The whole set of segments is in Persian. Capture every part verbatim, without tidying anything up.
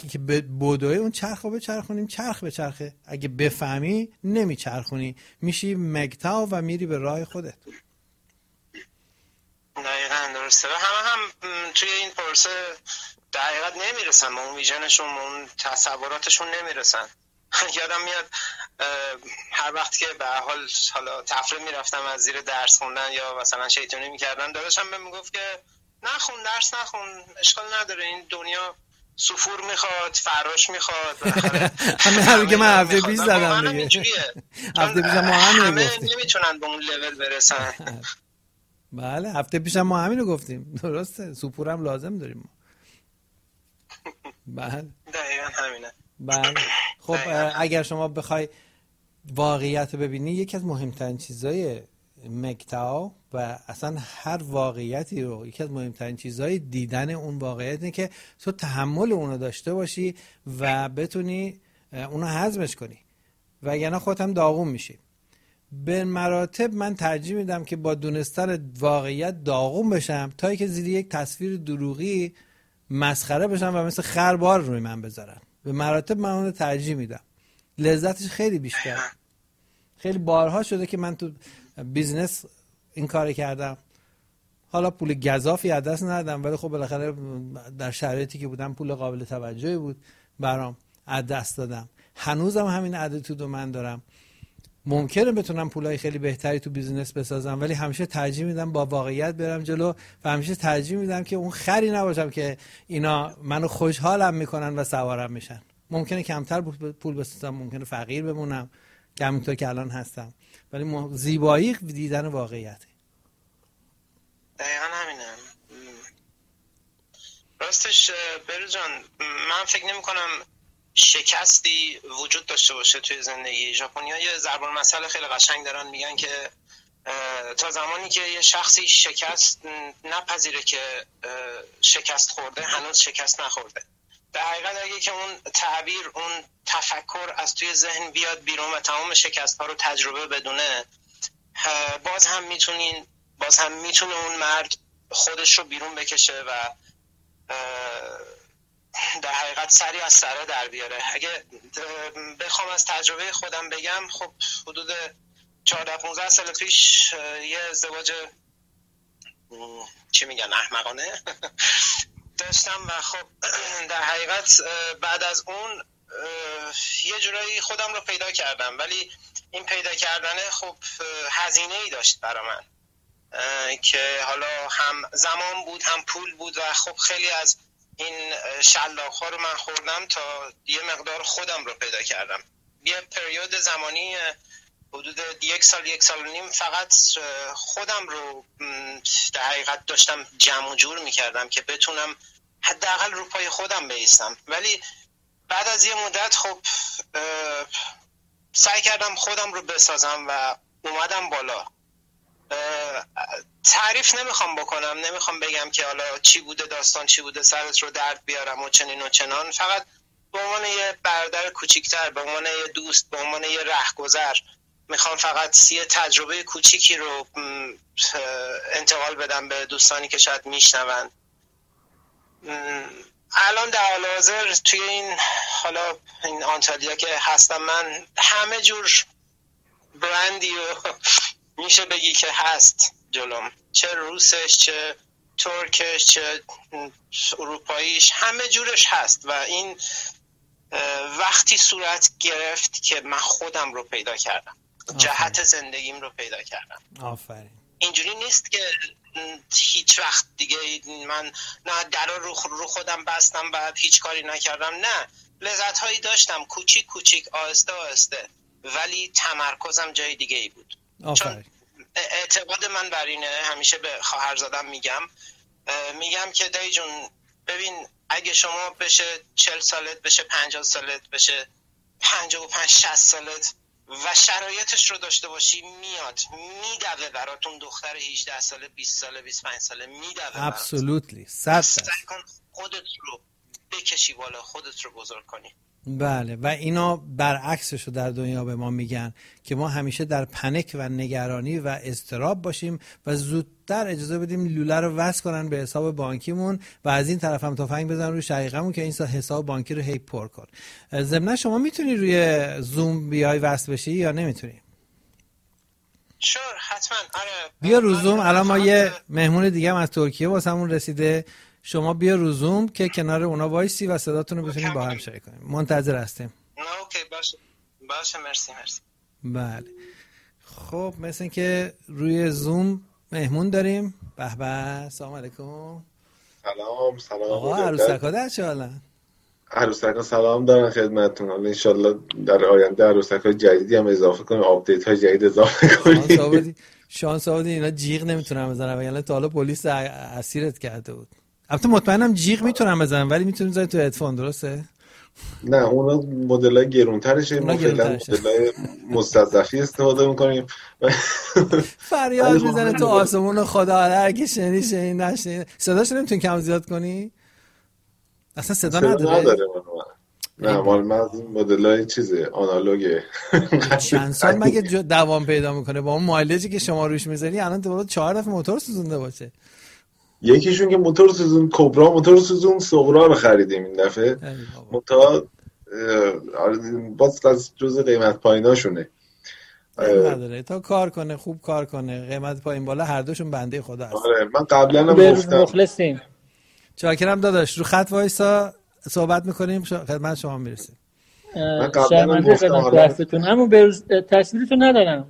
چرخی که بدوه اون چرخ رو بچرخونیم چرخ بچرخه. اگه بفهمی نمیچرخونی، میشی مگتاو و میری به راه خودت. دقیقاً درسته. و همه هم توی این پروسه در حقیقت نمیرسن به اون ویژنشون، اون تصوراتشون نمیرسن. یادم میاد هر وقت که به حال حالا تفریح میرفتم از زیر درس خوندن یا مثلا شیطونی میکردم، داداشم بهم میگفت که نخون، درس نخون، اشکال نداره، این دنیا سفور میخواد، فراش میخواد. همه همه که من هفته بیست زدم دیگه، هفته بیست ما همین گفتیم، همه نمیتونن به اون لول برسن. بله هفته پیش ما همین رو گفتیم، درسته، سفور هم لازم داریم ما. بله دقیقا همینه. بله خب اگر شما بخوای واقعیت رو ببینی، یکی از مهمترین چیزای مگتاو و اصلا هر واقعیتی رو، یکی از مهمترین چیزای دیدن اون واقعیت اینه که تو تحمل اونو داشته باشی و بتونی اونو هضمش کنی، وگرنه خودت هم داغون میشی. به مراتب من ترجیح میدم که با دونستن واقعیت داغون بشم تا اینکه زیر یک تصویر دروغی مسخره بشم و مثل خر بار روی من بذارن. به مراتب من اون رو ترجیح میدم، لذتش خیلی بیشتر. خیلی بارها شده که من تو بیزنس این کار کردم، حالا پول گزافی از دست ندادم، ولی خب بالاخره در شرایطی که بودم پول قابل توجهی بود برام، از دست دادم. هنوزم همین اتیتودو من دارم. ممکنه بتونم پولای خیلی بهتری تو بیزنس بسازم، ولی همیشه ترجیح میدم با واقعیت برم جلو و همیشه ترجیح میدم که اون خری نباشم که اینا منو خوشحالم میکنن و سوارم میشن. ممکنه کمتر پول بسازم، ممکنه فقیر بمونم که همینطور که الان هستم، ولی زیبایی دیدن واقعیته. دقیقا همینه. راستش بروز جان، من فکر نمی کنم شکستی وجود داشته باشه توی زندگی. ژاپنی‌ها یه ضرب المثل خیلی قشنگ دارن، میگن که تا زمانی که یه شخصی شکست نپذیره که شکست خورده، هنوز شکست نخورده. در حقیقت اگه که اون تعبیر، اون تفکر از توی ذهن بیاد بیرون و تمام شکست ها رو تجربه بدونه، باز هم میتونین باز هم میتونه اون مرد خودش رو بیرون بکشه و در حقیقت سری از سره در بیاره. اگه بخوام از تجربه خودم بگم، خب حدود چهارده پانزده سال پیش یه ازدواج چی میگن احمقانه داشتم و خب در حقیقت بعد از اون یه جورایی خودم رو پیدا کردم، ولی این پیدا کردنه خب هزینه ای داشت برای من که حالا هم زمان بود هم پول بود و خب خیلی از این شلاق ها رو من خوردم تا یه مقدار خودم رو پیدا کردم. یه پریود زمانی حدود یک سال یک سال و نیم فقط خودم رو در حقیقت داشتم جمع و جور میکردم که بتونم حداقل رو پای خودم بایستم، ولی بعد از یه مدت خب سعی کردم خودم رو بسازم و اومدم بالا. تعریف نمیخوام بکنم، نمیخوام بگم که حالا چی بوده داستان چی بوده سرت رو درد بیارم و چنین و چنان، فقط به عنوان یه برادر کوچیکتر، به عنوان یه دوست، به عنوان یه رهگذر میخوام فقط یه تجربه کوچیکی رو انتقال بدم به دوستانی که شاید میشنون. الان در حال حاضر توی این حالا این آنتالیا که هستم من، همه جور برندی و میشه بگی که هست جلوم، چه روسش، چه ترکش، چه اروپاییش، همه جورش هست و این وقتی صورت گرفت که من خودم رو پیدا کردم، آفرین. جهت زندگیم رو پیدا کردم. آفرین. اینجوری نیست که هیچ وقت دیگه من نه در رو رو خودم بستم و هیچ کاری نکردم، نه، لذت هایی داشتم کوچیک کوچیک آهسته آهسته، ولی تمرکزم جای دیگه ای بود. آفرین. اعتقاد من بر اینه، همیشه به خواهرزادم میگم میگم که دایی جون ببین، اگه شما بشه چهل سالت، بشه پنجاه سالت، بشه پنجاه و پنج شصت سالت و شرایطش رو داشته باشی، میاد میدوه براتون دختر هجده ساله، بیست ساله، بیست و پنج ساله میدوه. ابسولوتلی صد درصد. خودت رو بکشی بالا، خودت رو بزرگ کنی. بله، و اینا برعکسش رو در دنیا به ما میگن که ما همیشه در پنیک و نگرانی و اضطراب باشیم و زودتر اجازه بدیم لوله رو وصل کنن به حساب بانکیمون و از این طرف هم تفنگ بزنن روی شقیقمون که این حساب بانکی رو هی پر کن. ضمن شما میتونی روی زوم بیای وصل بشی یا نمیتونی؟ شور حتما. آره بیا رو زوم. الان ما یه مهمون دیگه هم از ترکیه واسمون رسیده. شما بیا رو زوم که کنار اونا وایسی و صداتون رو بتونیم با هم شریک کنیم. منتظر هستیم. اوکی باشه باشه مرسی مرسی. بله خب مثل که روی زوم مهمون داریم. به به، سلام علیکم. سلام سلام. آقا عروسک‌ها در چه حالن؟ عروسک‌ها سلام دارن خدمتتون. حالا ان شاءالله در آینده عروسک‌های جدیدی هم اضافه کنیم، آپدیت‌های جدید اضافه کنیم. شانس آوردی اینا جیغ نمیتونن بزنن وگرنه تا حالا پلیس اسیرت کرده بود. البته مطمئنم جیغ میتونن بزنن ولی میتونن بزنن تو هدفون، درسته؟ نه اونا مدل‌های گرونترشه، ما فعلا مدل‌های مستضعفی استفاده می‌کنیم. فریاد میزنه تو آسمون خدا، هر کی شنی شنی نشنی. صداش نمیتونی کم زیاد کنی؟ اصلا صدا نداره. نداره نه مال من از این مدل‌های چیزه آنالوگه. چند سال مگه دوام پیدا میکنه با اون مایلجی که شما روش می‌ذاری؟ الان تو چهار دفعه موتور سوزونده باشه. یکیشون که موتور سوزون کبرا موتور سوزون صغرا رو خریدیم این دفعه. موتور باز از جزء قیمت پاییناشونه. نداره تا کار کنه خوب کار کنه، قیمت پایین بالا هر دوشون بنده خدا هست. آره من قبلا هم گفتم مخلصیم. چاکرم داداش، رو خط وایسا صحبت میکنیم خدمت شما میرسیم. من قبلا هم گفتم حرفتون همون بروز تصویرتون ندارم.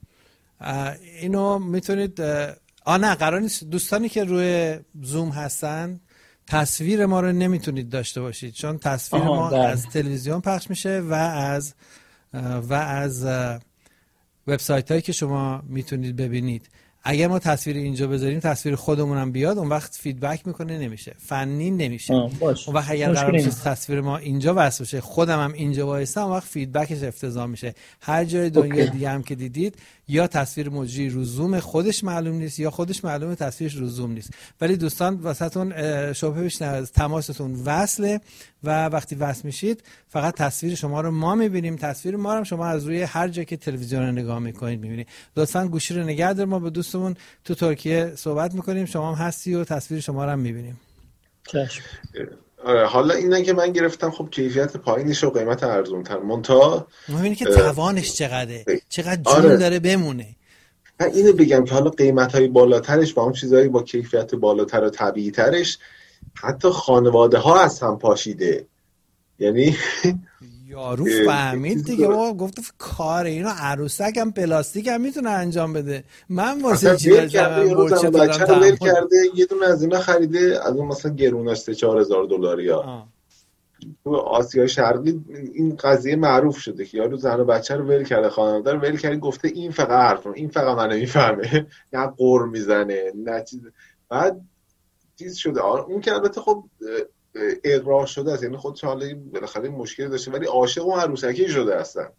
اینو میتونید آ نه قرار نیست دوستانی که روی زوم هستن تصویر ما رو نمیتونید داشته باشید چون تصویر ما ده. از تلویزیون پخش میشه و از و از وبسایت هایی که شما میتونید ببینید. اگر ما تصویر اینجا بذاریم تصویر خودمون هم بیاد اون وقت فیدبک میکنه، نمیشه فنی نمیشه. اون وقت اگر قرار باشه تصویر ما اینجا وصل بشه خودم هم اینجا وایسم اون وقت فیدبکش افتضاح میشه. هر جای دنیا دیگه هم که دیدید یا تصویر مجری رو زوم خودش معلوم نیست یا خودش معلومه تصویرش رو زوم نیست. ولی دوستان واسهتون شبهه بشن از تماستون وصله و وقتی وصل میشید فقط تصویر شما رو ما میبینیم، تصویر ما رو شما از روی هر جا که تلویزیون رو نگاه میکنید میبینید. لطفاً گوشی رو نگه دار، ما با دوستمون تو ترکیه صحبت میکنیم، شما هم هستی و تصویر شما رو هم میبینیم. چشم. آره حالا اینه که من گرفتم خب کیفیت پایینش و قیمت ارزون‌تر منتها میبینید که توانش چقدره، چقدر جون آره. داره بمونه. من اینو بگم که حالا قیمت‌های بالاترش با اون چیزایی با کیفیت بالاتر و طبیعی‌ترش حتی خانواده ها از هم پاشیده. یعنی یارو فهمید دیگه، ما گفت کار اینو عروسک هم پلاستیک هم میتونه انجام بده. من واسه چی داشتم بچه بچه ول کرده یه دونه از اینا خریده از اون مثلا گروناش سه چهار هزار دلاری ها. تو آسیای شرقی این قضیه معروف شده که یارو زن و بچه رو ول کرده، خانواده رو ول کرده، گفته این فقط حرفم این فقط منو میفهمه، نه قر میزنه نه چیز. بعد چیز شده اون که البته خب اقرار شده است، یعنی خودش حالا بالاخره مشکلی داشته ولی عاشق اون عروسکی شده هستن.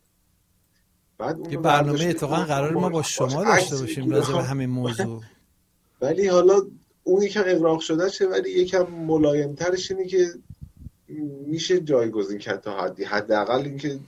بعد یه برنامه اتفاقا قرار ما با شما داشته باشیم راجع به همین موضوع. ولی حالا اون یکم اقراق شده شه ولی یکم ملایم‌ترش اینه که میشه جایگزین کرد تا حدی، حداقل اینکه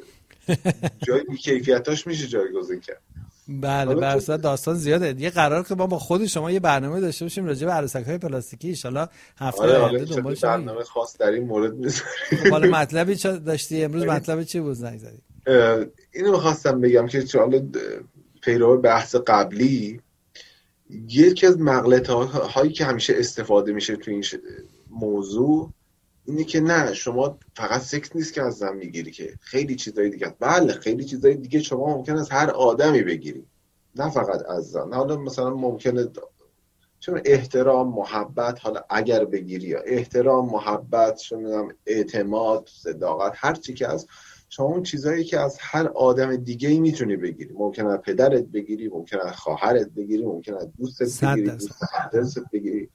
جای کیفیتاش میشه جایگزین کرد. بله بر اساس داستان زیاده. یه قرار که ما با خود شما یه برنامه داشته باشیم راجع به عروسک‌های پلاستیکی، ان شاءالله هفته آینده دنبالش برنامه خاص در این مورد میذاریم. حالا مطلبی چه داشتی امروز؟ مطلب چی بود زنگ زدی؟ اینو می‌خواستم بگم که حالا پیرو بحث قبلی یکی از مغلطه‌هایی که همیشه استفاده میشه تو این موضوع اینه که نه شما فقط سکس نیست که از زن میگیری، که خیلی چیزای دیگه. بله خیلی چیزای دیگه شما ممکن است هر آدمی بگیری، نه فقط از زن. حالا مثلا ممکنه چون احترام، محبت، حالا اگر بگیری یا احترام، محبت، چون اعتماد، صداقت، هر چی که از شما اون چیزایی که از هر آدم دیگه‌ای میتونی بگیری. ممکنه از پدرت بگیری، ممکنه از خواهرت بگیری، ممکنه از دوستت بگیری، دوستت بگیری.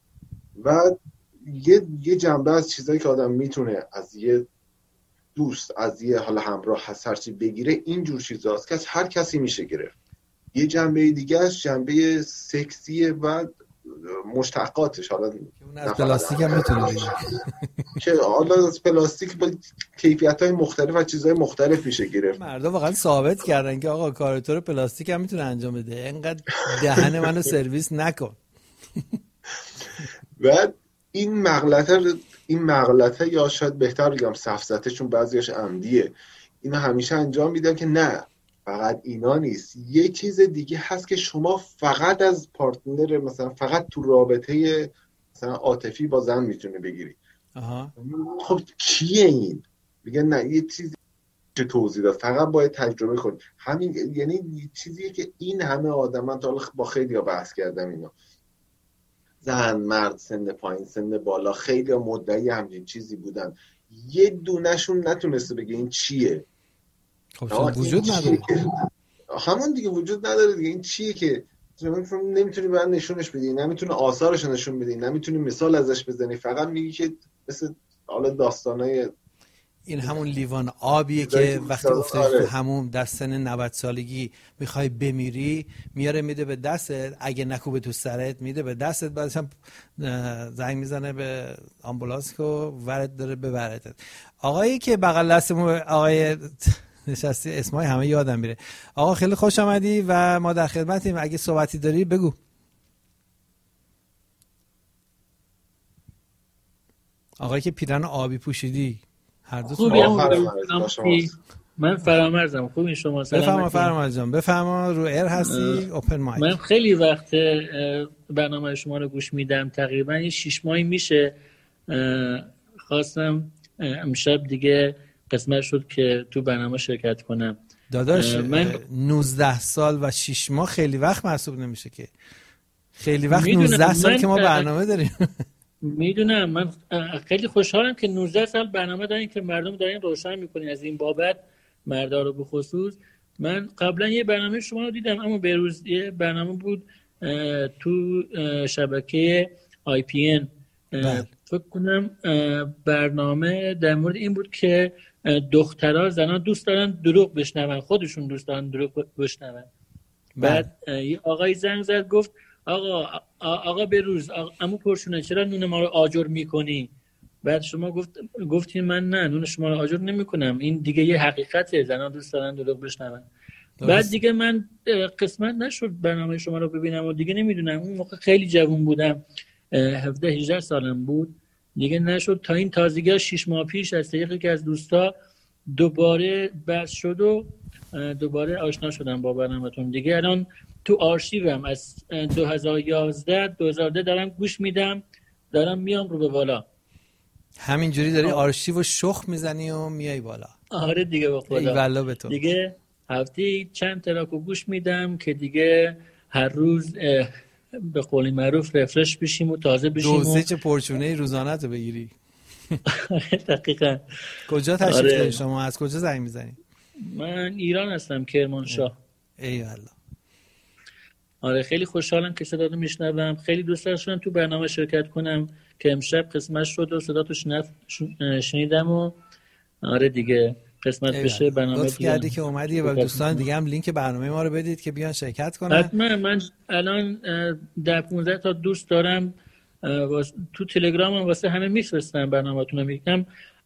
و یه یه جنبه از چیزایی که آدم میتونه از یه دوست، از یه حالا همراه، از هر چی بگیره، این جور چیزاست که از هر کسی میشه گرفت. یه جنبه دیگه از جنبه سکسیه و مشتقاتش، حالا اون از پلاستیک هم میتونه بگه که حالا از پلاستیک با کیفیت‌های مختلف و چیزهای مختلف میشه گرفت. مردم واقعا ثابت کردن که آقا کار تو رو پلاستیک هم میتونه انجام بده، اینقدر دهن منو سرویس نکن. بعد این مغلطه این مغلطه یا شاید بهتر بگم سفسطه، چون بعضیاش عمدیه، اینو همیشه انجام میدن که نه فقط اینا نیست، یه چیز دیگه هست که شما فقط از پارتنر مثلا فقط تو رابطه مثلا عاطفی با زن میتونه بگیری. آها. خب چیه این؟ میگن نه یه چیزی که توضیح داد، فقط باید تجربه کنی. همین یعنی چیزیه که این همه آدم، من تا با خیلی ها بحث کردم اینا، زن مرد سن پایین سن بالا، خیلی مدعی همین چیزی بودن، یه دونشون نتونسته بگه این چیه. خب وجود نداره، همون دیگه وجود نداره دیگه. این چیه که نمیتونی برای نشونش بدی، نمیتونی آثارش نشون بدی، نمیتونی مثال ازش بزنی، فقط میگی که مثل حالا داستانای این همون لیوان آبیه که وقتی افتادی تو هموم در سن نود سالگی میخوای بمیری، میاره میده به دستت، اگه نکوبه تو سرت میده به دستت، بعدش هم زنگ میزنه به آمبولانس که ورد داره ببرتت. آقایی که بغل دستمون آقای نشستی، اسمای همه یادم میره. آقا خیلی خوش آمدی و ما در خدمتیم، اگه صحبتی داری بگو. آقایی که پیرن آبی پوشیدی، هر دو خوبی هم من فرامرزم. خوبی شما؟ سلام. بفرما فرامرز جان، بفرما، رو ایر هستی، اوپن مایک. من خیلی وقت برنامه شما رو گوش میدم، تقریبا یه شش ماهی میشه. خواستم امشب دیگه قسمت شد که تو برنامه شرکت کنم. داداش من نوزده سال و شش ماه خیلی وقت محسوب نمیشه که، خیلی وقت نوزده سال که ما برنامه داریم. میدونم، من خیلی خوشحالم که نوزده سال برنامه دارین که مردم دارین روشن میکنین از این بابت، مردا رو به خصوص. من قبلا یه برنامه شما رو دیدم، اما بهروز یه برنامه بود تو شبکه آی پی ان، فکر کنم برنامه در مورد این بود که دخترها زنان دوست دارن دروغ بشنون، خودشون دوست دارن دروغ بشنون. بعد یه آقای زنگ زد گفت آقا آقا بروز عمو پرشونه چرا نون ما رو آجر میکنی؟ بعد شما گفت گفتین من نه، نون شما رو آجر نمیکنم، این دیگه یه حقیقته، زنان دوست دارن دروغ بشنون. بعد دیگه من قسمت نشد برنامه شما رو ببینم و دیگه نمیدونم، اون موقع خیلی جوان بودم، هفده هجده سالم بود، دیگه نشد. تا این تازگی ها شش ماه پیش از طریق یکی از دوستا دوباره بحث شد و دوباره آشنا شدم با برنامه‌تون. دیگه الان تو آرشیوم از دو هزار و یازده دو هزار و ده دارم گوش میدم، دارم میام رو به بالا. همینجوری داری آرشیو و شخ میزنی و میای بالا؟ آره دیگه با خدا. ای والله به تو. دیگه هفته چند تراکو گوش میدم که دیگه هر روز به قول معروف رفرش بشیم و تازه بشیم. دوزه چه پرچونه روزانه تو بگیری. دقیقاً. کجا تشریف داری آره. شما از کجا زنگ میزنی؟ من ایران هستم، کرمانشاه. ای والله. آره خیلی خوشحالم که صدا رو میشنوم، خیلی دوست داشتم تو برنامه شرکت کنم که امشب قسمت شد و صدا تو شنیدم و آره دیگه قسمت بشه برنامه. لطف کردی که اومدی و دوستان دیگه هم لینک برنامه ما رو بدید که بیان شرکت کنن. حتما. من الان ده پانزده تا دوست دارم تو تلگرامم واسه همه میفرستم برنامه‌تون رو. میگم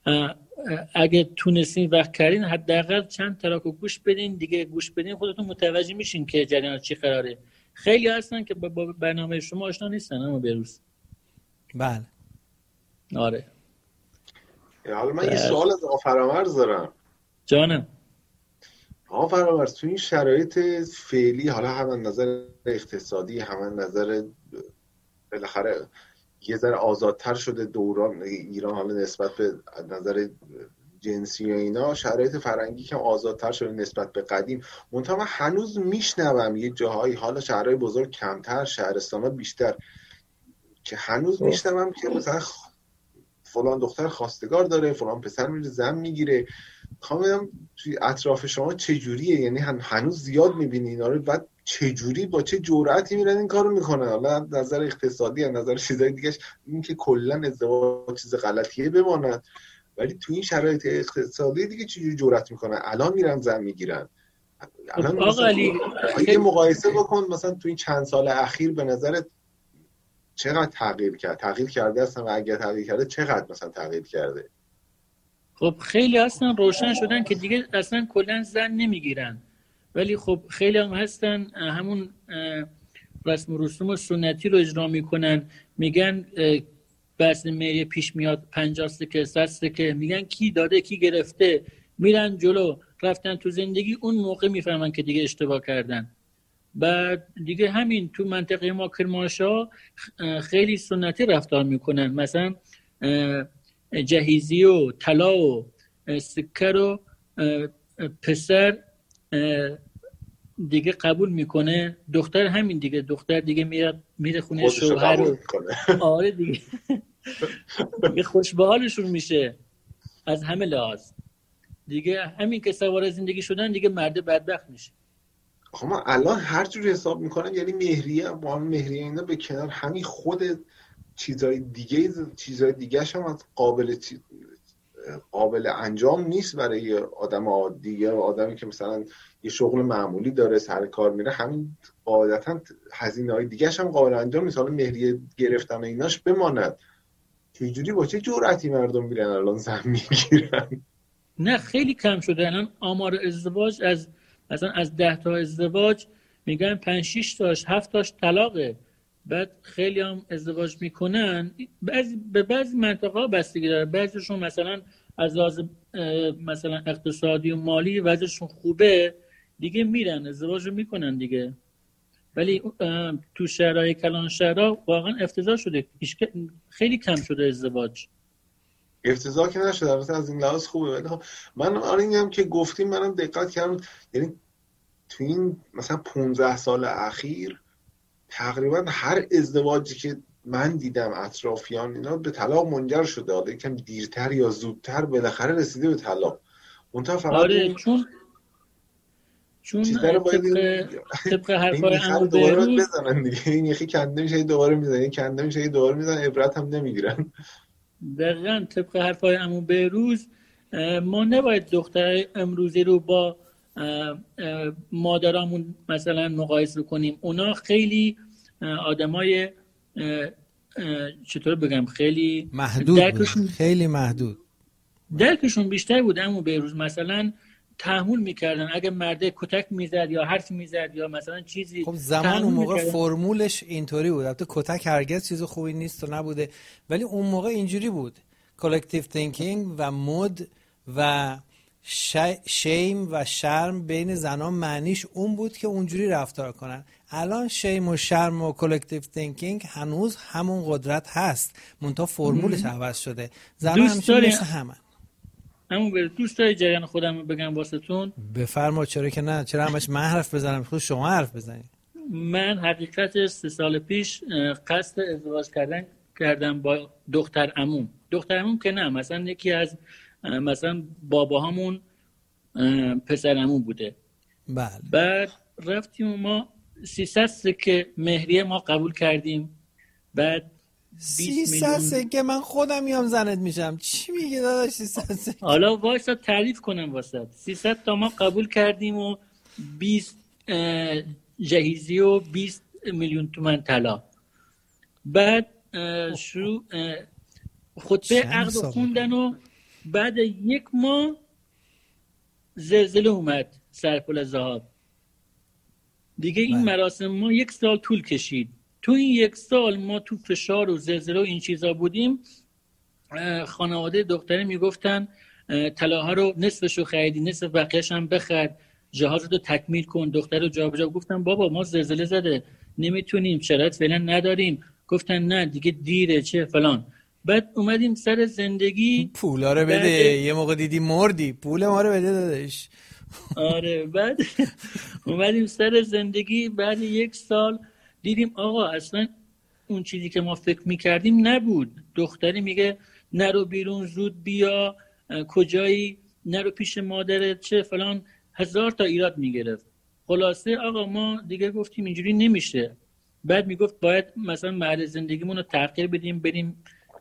اگه تونستین وقت کردین حداقل چند تراکو گوش بدین، دیگه گوش بدین خودتون متوجه میشین که جریان چی قراره. خیلی هستن که با برنامه شما آشنا نیستن اما بروز. بله. آره. حالا من یه سوال از آقا فرامرز دارم. جانم. آقا فرامرز تو این شرایط فعلی، حالا هم از نظر اقتصادی هم از نظر بالاخره یه ذره آزادتر شده دوران ایران، حالا نسبت به نظر جنسی و اینا شرایط فرهنگی که آزادتر شده نسبت به قدیم، منتها من هنوز میشنوم یه جاهایی، حالا شهرهای بزرگ کمتر، شهرستان‌ها بیشتر، که هنوز میشنوم که مثلا فلان دختر خواستگار داره، فلان پسر میره زن میگیره. میخوام بگم توی اطراف شما چجوریه؟ یعنی هنوز زیاد میبینی اینا رو؟ بعد چجوری با چه جرأتی میرن این کارو میکنن؟ حالا نظر اقتصادی از نظر چیزای دیگهش این که کلا ازدواج چیز غلطیه بماند، ولی تو این شرایط اقتصادی دیگه چجوری جرأت میکنن الان میرن زن میگیرن؟ الان آقا علی یه مقایسه بکن مثلا تو این چند سال اخیر به نظرت چقدر تغییر کرد، تغییر کرده اصلا، و اگر تغییر کرده چقدر مثلا تغییر کرده؟ خب خیلی هستن روشن شدن که دیگه اصلا کلا زن نمیگیرن، ولی خب خیلی هم هستن همون رسم و رسوم و سنتی رو اجرا میکنن، میگن بس مهریه پیش میاد پنجاه سکه صد سکه، میگن کی داده کی گرفته، میرن جلو، رفتن تو زندگی اون موقع میفهمن که دیگه اشتباه کردن. بعد دیگه همین تو منطقه ما کرمانشاه خیلی سنتی رفتار میکنن، مثلا جهیزی و طلا و سکه رو پسر دیگه قبول میکنه، دختر همین دیگه، دختر دیگه میره میره خونه شوهر رو آره دیگه دیگه خوش به حالشون میشه از همه لحاظ. دیگه همین که سوار زندگی شدن دیگه مرد بدبخت میشه. خب ما الان هر جوری حساب میکنم، یعنی مهریه با هم مهریه اینا به کنار، همین خود چیزای دیگه چیزای دیگه‌ش هم از قابل قابل انجام نیست برای آدم عادی و آدمی که مثلا یه شغل معمولی داره سر کار میره. همین قاعدتا هزینه‌های دیگه‌ش هم قابل انجام نیست. حالا مهریه گرفتن ایناش بماند، چجوری با چه جرأتی مردم میرن الان زن میگیرن؟ نه خیلی کم شده الان آمار ازدواج، از مثلا از ده تا ازدواج میگن پنج شش تاش هفت تاش طلاقه. بعد خیلی هم ازدواج میکنن، بعضی به بعضی منطقه‌ها بستگی داره، بعضیشون مثلا از لحاظ مثلا اقتصادی و مالی وضعشون خوبه دیگه میرن ازدواج میکنن دیگه. ولی تو شهرهای کلان شهرها واقعا افتضاح شده، خیلی کم شده ازدواج. افتضاح که نشده البته از این لحاظ خوبه، ولی من آره اینم که گفتیم منم دقت کردم، یعنی تو این مثلا پانزده سال اخیر تقریبا هر ازدواجی که من دیدم اطرافیان اینا به طلاق منجر شده، حالا یکم دیرتر یا زودتر بالاخره رسیده به طلاق. اونتا فقط آره اون چون چون طبق طبق حرفای عمو بهروز بزنن دیگه، این یکی کنده میشه دوباره میزنه، این کنده میشه دوباره میزنه، عبرت هم نمیگیرن. دقیقاً طبق حرفای عمو بهروز ما نباید دخترای امروزی رو با مادرامون مثلا مقایسه کنیم. اونا خیلی آدمای چطور بگم خیلی محدود درکشون خیلی محدود درکشون بیشتر بود. عمو بهروز مثلا تحمل میکردن اگه مرده کتک میزد یا حرف میزد یا مثلا چیزی. خب زمان اون موقع میکردن. فرمولش اینطوری بود، البته کتک هرگز چیز خوبی نیست و نبوده، ولی اون موقع اینجوری بود. کلکتیو تینکینگ و مد و شیم و شرم بین زنان معنیش اون بود که اونجوری رفتار کنن. الان شیم و شرم و کلکتیو تینکینگ هنوز همون قدرت هست، منتها فرمولش عوض شده. زنان همیشه مثل همن. همون بر دوست داری جریان خودم رو بگم واسهتون؟ بفرما. چرا که نه، چرا همش من حرف بزنم، خود شما حرف بزنید. من حقیقتش سه سال پیش قصد ازدواج کردن کردم با دختر عموم. دختر عموم که نه، مثلا یکی از مثلا باباهامون پسر عموم بوده. بله. بعد رفتیم ما سیصد سکه مهریه ما قبول کردیم. بعد سیصد سکه من خودم میام زنت میشم. چی میگی داداش سیصد سکه؟ حالا واسه تعریف کنم واسه. سیصد تا ما قبول کردیم و بیست جهیزی و بیست میلیون تومان طلا. بعد شروع خطبه عقد خوندن و بعد یک ماه زلزله اومد سرپل ذهب. دیگه این مراسم ما یک سال طول کشید. تو این یک سال ما تو فشار و زلزله و این چیزا بودیم. خانواده دختره میگفتن طلاها رو نصفشو خریدی، نصف بقیه‌اش هم بخر، جهازت رو تکمیل کن. دختر رو جابجا. گفتن بابا ما زلزله زده نمیتونیم، شرایط فعلا نداریم. گفتن نه دیگه دیره چه فلان. بعد اومدیم سر زندگی. پولا رو بده. یه موقع دیدی مردی، پول ما رو بده داداش. آره. بعد اومدیم سر زندگی. بعد یک سال دیدیم آقا اصلا اون چیزی که ما فکر میکردیم نبود. دختری میگه نرو بیرون، زود بیا، کجایی، نرو پیش مادرت، چه فلان، هزار تا ایراد میگرفت. خلاصه آقا ما دیگه گفتیم اینجوری نمیشه. بعد میگفت باید مثلا محل زندگیمون رو تغییر بدیم، بریم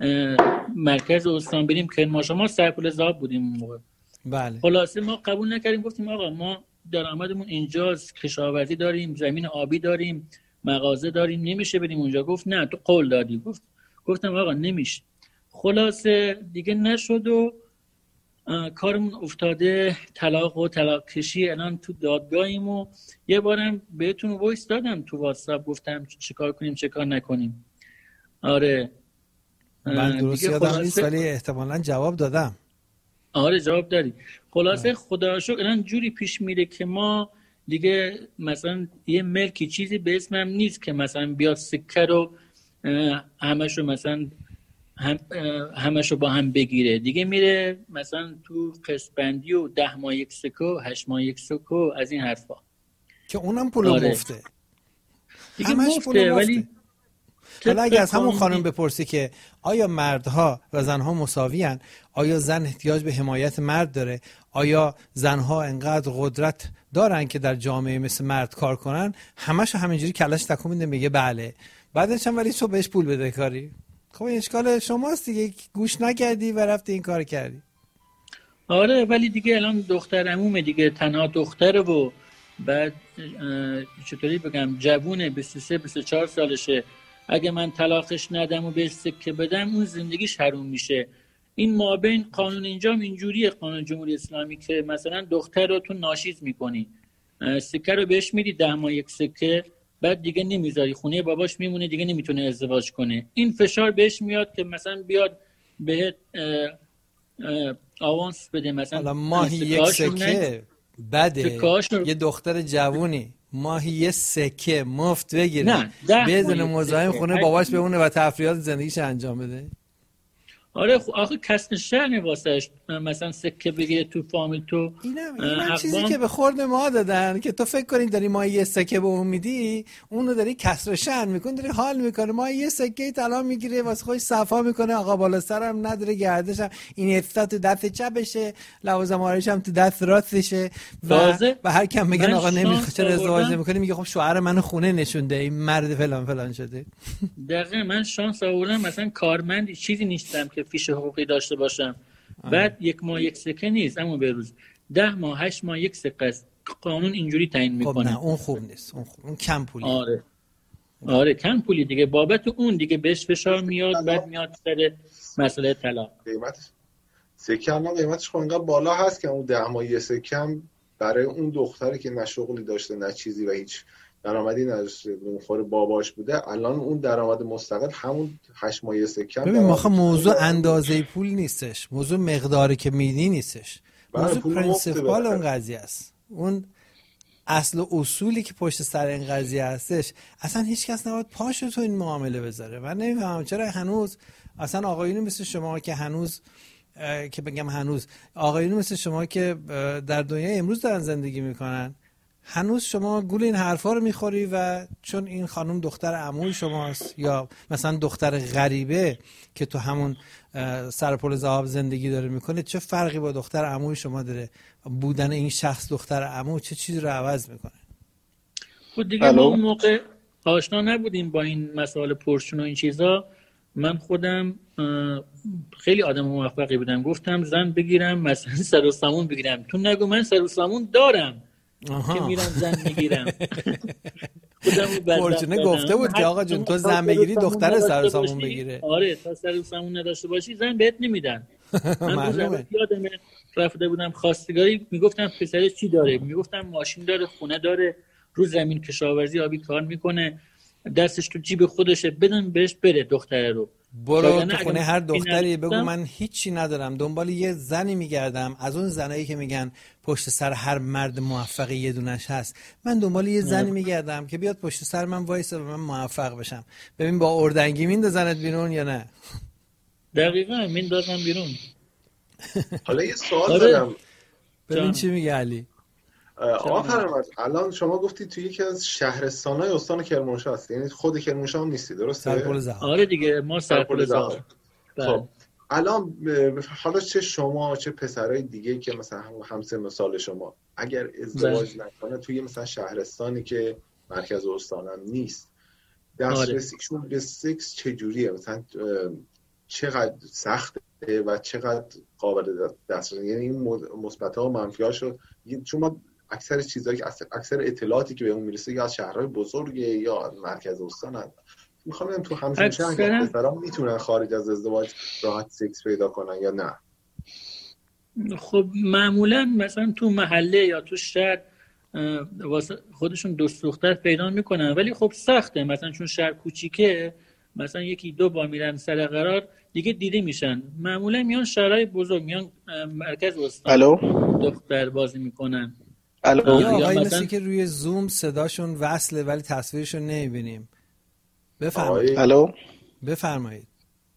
مرکز استان، بریم کرمانشاه. ما سرپل ذهب بودیم اون موقع. بله. خلاصه ما قبول نکردیم. گفتیم آقا ما درآمدمون اینجاست، کشاورزی داریم، زمین آبی داریم، مغازه داریم نمیشه بریم اونجا. گفت نه تو قول دادی. گفت گفتم آقا نمیشه. خلاصه دیگه نشد و کارمون افتاده طلاق و طلاق کشی. الان تو دادگاهیم و یه بارم بهتون وایس دادم تو واتساپ، گفتم چه کار کنیم چه کار نکنیم. آره من درست یادم نیست ولی احتمالاً جواب دادم. آره جواب دادی. خلاصه آه. خدا رو شکر الان جوری پیش میره که ما دیگه مثلا یه ملکی چیزی به اسمم نیست که مثلا بیاد سکه رو همش رو مثلا هم همش رو با هم بگیره دیگه. میره مثلا تو قسط بندی و ده ماه یک سکه، هشت ماه یک سکه، از این حرفا که اونم پول آره. مفته دیگه همش مفته, پول مفته. ولی حالا اگه از همون خانم بپرسی که آیا مردها و زنها مساوی هن؟ آیا زن احتیاج به حمایت مرد داره؟ آیا زنها انقدر قدرت دارن که در جامعه مثل مرد کار کنن؟ همش همینجوری کلش تکون میده میگه بله. بعدش هم ولی تو بهش پول بده کاری. خب این اشکال شماست دیگه، گوش نکردی و رفتی این کار کردی. آره ولی دیگه الان دختر عمومه دیگه، تنها دختره و بعد چطوری بگم جوونه، بیست و سه بیست و چهار سالشه. اگه من طلاقش ندم و بهش سکه بدم اون زندگیش حروم میشه. این مابین قانون اینجام اینجوریه، قانون جمهوری اسلامی، که مثلا دختر رو تو ناشیز میکنی، سکه رو بهش میدی ده ماه یک سکه، بعد دیگه نمیذاری خونه باباش میمونه، دیگه نمیتونه ازدواج کنه. این فشار بهش میاد که مثلا بیاد بهت آوانس بده، مثلا ماهی یک سکه بده. یه دختر جوونی ماهی یه سکه مفت بگیره بزن مزاحم خونه باباش بمونه و تفریحات زندگیش انجام بده. آره خب آخه کسب شهر واسش مثلا سکه بگیره تو فامیل تو. اینم این چیزی که به خورد ما دادن که تو فکر کنی داری ما یه سکه به اون میدی، اونو داری کسر شهر میکنی، داری حال میکنه. ما یه سکه طلا میگیره واسه خودش صفا میکنه، آقا بالا سرم نداره، گردش هم این افتا تو دست چپشه، لوازم آرایش هم تو دست راستشه و و هر کم میگن آقا نمیخواد چرا ازدواج نمیکنی، میگه خب شوهر منو خونه نشونده، این مرد فلان فلان شده. دقیقاً من شانس آوردم مثلا کارمندی چیزی نیستم که فیش حقوقی داشته باشم. آه. بعد یک ماه یک سکه نیست، اما به روز ده ماه هشت ماه یک سکه است. قانون اینجوری تعیین میکنه. خب نه اون خوب نیست، اون خوب. اون کم پولی. آره آره کم پولی دیگه، بابت اون دیگه بهش فشار میاد، بعد میاد سر مسئله طلاق. قیمت سکه هم قیمتش خب انقدر بالا هست که اون ده ماه یک سکه هم برای اون دختری که نه شغلی داشته نه چیزی و هیچ درآمدی نداشته، نونخوار باباش بوده، الان اون درآمد مستقل همون هشت ماه سکه. ببین ما موضوع اندازه پول نیستش، موضوع مقداری که میدی نیستش، موضوع پرینسیپال اون قضیه است. اون اصل و اصولی که پشت سر این قضیه هستش، اصلا هیچ کس نباید پاشو تو این معامله بذاره. من نمیفهمم چرا هنوز اصلا آقایونی مثل شما که هنوز که بگم هنوز آقایونی مثل شما که در دنیای امروز دارن زندگی میکنن، هنوز شما گول این حرفا رو میخوری و چون این خانم دختر عموی شماست یا مثلا دختر غریبه که تو همون سرپل ذهب زندگی داره میکنه، چه فرقی با دختر عموی شما داره؟ بودن این شخص دختر عمو چه چیزی رو عوض میکنه؟ خود دیگه ما اون موقع آشنا نبودیم با این مسائل پرشون و این چیزا. من خودم خیلی آدم موفقی بودم، گفتم زن بگیرم مثلا سر و سامون بگیرم، تو نگو من سر و سامون دارم. آها. که میرم زن میگیرم. پرچونه گفته بود که آقا جون تو زن بگیری دختر سر و سامون بگیره. آره تا سر و سامون نداشته باشی زن بهت نمیدن. من روز یادمه رفته بودم خواستگاری، میگفتم پسر چی داره؟ میگفتم ماشین داره، خونه داره، رو زمین کشاورزی آبی کار میکنه، دستش تو جیب خودشه، بدن بهش بره دختره رو. برو تو خونه هر دختری بگو من هیچی ندارم، دنبال یه زنی میگردم، از اون زنایی که میگن پشت سر هر مرد موفقی یه دونش هست، من دنبال یه زنی میگردم که بیاد پشت سر من وایسه و من موفق بشم. ببین با اردنگی میندازنت بیرون یا نه؟ دقیقاً میندازن بیرون. حالا یه سوال دارم، ببین چی میگه علی. آقا فرامرز، الان شما گفتی توی یکی از شهرستان‌های استان کرمانشاه هست، یعنی خود کرمانشاه هم نیستی درسته؟ سرپل ذهب. آره دیگه ما سرپل ذهب. خب الان حالا چه شما چه پسرای دیگه که مثلا همسن سال شما اگر ازدواج نکنه توی مثلا شهرستانی که مرکز استان هم نیست، دسترسیشون به سکس چجوریه؟ مثلا چقدر سخته و چقدر قابل دسترسی؟ یعنی این مثبت‌ها و منفی‌هاشو، چون ما اکثر چیزایی که اکثر اطلاعاتی که به اون میرسه یا از شهرهای بزرگه یا از مرکز استان هست. میخوام ببینم تو همچین شهر پسرا میتونن خارج از ازدواج راحت سکس پیدا کنن یا نه؟ خب معمولا مثلا تو محله یا تو شهر واسه خودشون دوست دختر پیدا میکنن، ولی خب سخته، مثلا چون شهر کوچیکه مثلا یکی دو بار میرن سر قرار دیگه دیده میشن. معمولا میان شهرهای بزرگ، میان مرکز استان الو دختر بازی میکنن. الو یا آقایی مثلا... مثل که روی زوم صداشون وصله ولی تصویرشون نمیبینیم. بفرمایید. الو بفرمایید.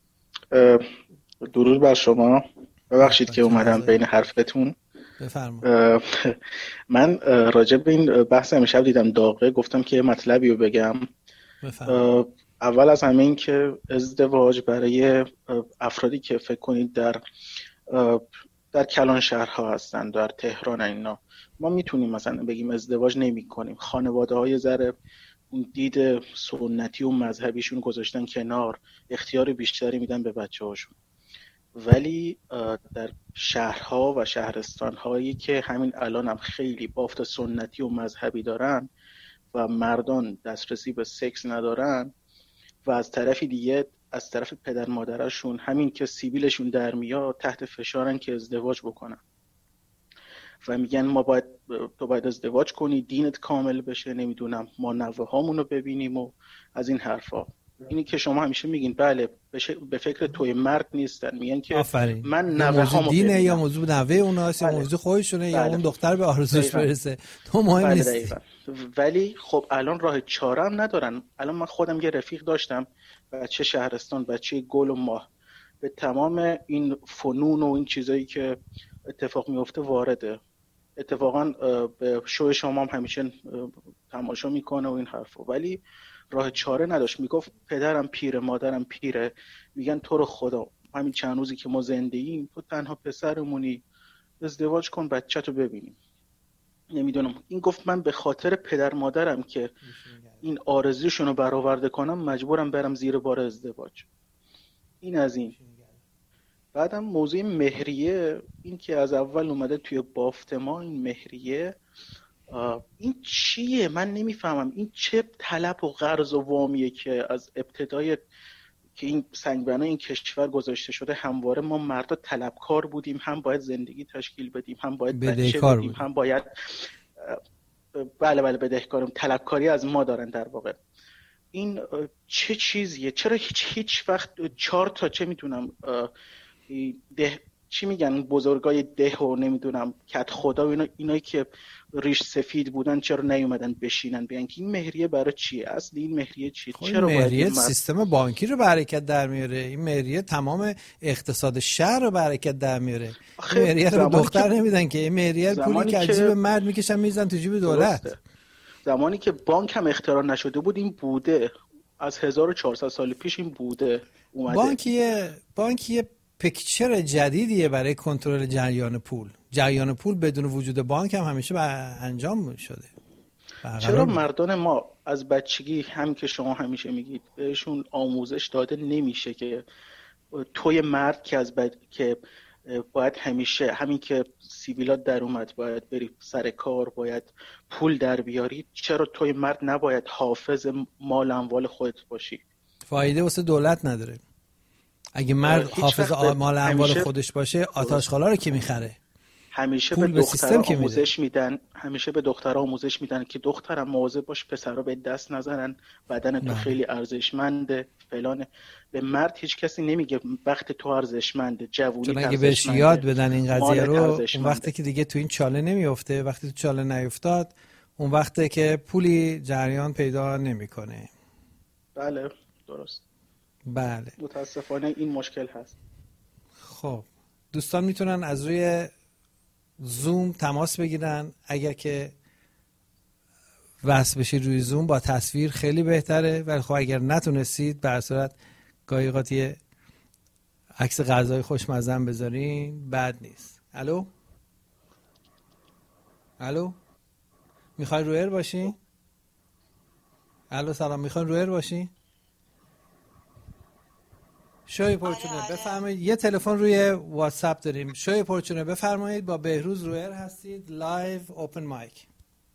درود بر شما، ببخشید که اومدم بین حرفتون. بفرمایید. من راجع به این بحث امشب دیدم داغه، گفتم که مطلبی رو بگم. بفرمایید. اول از همه این که ازدواج برای افرادی که فکر کنید در در کلان شهرها هستن، در تهران اینا، ما میتونیم مثلا بگیم ازدواج نمی کنیم. خانواده های ذره اون دید سنتی و مذهبیشون گذاشتن کنار، اختیار بیشتری میدن به بچه هاشون. ولی در شهرها و شهرستانهایی که همین الان هم خیلی بافت سنتی و مذهبی دارن و مردان دسترسی به سکس ندارن و از طرفی دیگه از طرف پدر مادرشون همین که سیبیلشون در میاد تحت فشارن که ازدواج بکنن و میگن ما باید تو باید ازدواج کنی، دینت کامل بشه، نمیدونم ما نوه هامونو ببینیم و از این حرفا. اینی که شما همیشه میگین بله به فکر توی مرد نیستن، میگن که آفرین. من نوه هامو دینه ببینم. یا موضوع نوه اوناست یا موضوع خودشونه بله. یا اون دختر به آرزوش برسه، تو مهم بله نیست. دقیقا. ولی خب الان راه چاره هم ندارن. الان من خودم یه رفیق داشتم، بچه شهرستان، بچه گل و ماه، به تمام این فنون و این چیزایی که اتفاق میفته وارده. اتفاقا به شو شما هم همیشه تماشا میکنه و این حرفا، ولی راه چاره نداشت. میگفت پدرم پیره، مادرم پیره، میگن تو رو خدا همین چند روزی که ما زنده ایم تو تنها پسرمونی، ازدواج کن بچه‌تو ببینیم. نمیدونم. این گفت من به خاطر پدر مادرم که این آرزوشون رو برآورده کنم مجبورم برم زیر بار ازدواج. این از این. بعدم موضوع مهریه، این که از اول اومده توی بافت ما، این مهریه این چیه؟ من نمیفهمم. این چه طلب و قرض و وامیه که از ابتدای که این سنگبنا این کشور گذاشته شده همواره ما مردا طلبکار بودیم، هم باید زندگی تشکیل بدیم، هم باید بچه بدیم، هم باید بله بله بدهکاریم. طلبکاری از ما دارن در واقع. این چه چیزیه؟ چرا هیچ هیچ وقت چهار تا چه میدونم ده چی میگن بزرگای ده و نمیدونم کت خدا و اینا، اینایی که ریش سفید بودن چرا نیومدن بشینن بگن که این مهریه برای چیه؟ اصل این مهریه چیه؟ چرا مهریه سیستم بانکی رو به حرکت در میاره؟ این مهریه تمام اقتصاد شهر رو به حرکت در میاره. این مهریه رو به دختر نمیدن که این مهریه پولی که جیب مرد میکشن میزنن تو جیب دولت. زمانی که بانک هم اختراع نشده بود این بوده، از هزار و چهارصد سال پیش این بوده اومده. بانکیه بانکیه پیکچر جدیدیه برای کنترل جریان پول. جریان پول بدون وجود بانک هم همیشه به انجام شده. چرا مردان ما از بچگی هم که شما همیشه میگید بهشون آموزش داده نمیشه که توی مرد که از بد... که باید همیشه همین که سیبیلات در اومد باید بری سر کار، باید پول در بیاری، چرا توی مرد نباید حافظ مال اموال خودت باشی؟ فایده واسه دولت نداره. اگه مرد حافظ مال اموال خودش باشه آتشخالا رو کی میخره؟ همیشه به دخترها آموزش میدن، همیشه به دخترها آموزش میدن که دخترم مواظب باش پسرها به دست نزنن، بدن تو خیلی ارزشمنده فلانه. به مرد هیچ کسی نمیگه وقت تو ارزشمنده، جوونی ارزشمنده. چون اگه بهش یاد بدن این قضیه رو، اون وقتی که دیگه تو این چاله نمیافته، وقتی تو چاله نیفتاد اون وقتی که پولی جریان پیدا نمیکنه. بله درست. بله. متاسفانه این مشکل هست. خب دوستان میتونن از روی زوم تماس بگیرن، اگر که وصل بشید روی زوم با تصویر خیلی بهتره، ولی خب اگر نتونستید به هر صورت گاهی اوقات عکس غذای خوشمزه بذارین بد نیست. الو الو میخوای رو ایر باشی؟ الو سلام، میخوای رو ایر باشی؟ شوی پرچونه بفرمایید. یه تلفن روی واتساپ داریم. شوی پرچونه بفرمایید. با بهروز رویر هستید. لایو اوپن مایک.